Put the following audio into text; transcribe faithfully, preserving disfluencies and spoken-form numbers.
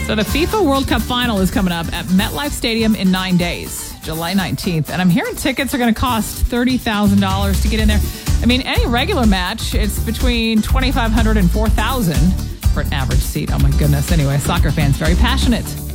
So the FIFA World Cup final is coming up at MetLife Stadium in nine days, July nineteenth. And I'm hearing tickets are going to cost thirty thousand dollars to get in there. I mean, any regular match, it's between twenty-five hundred dollars and four thousand dollars for an average seat. Oh, my goodness. Anyway, soccer fans, very passionate.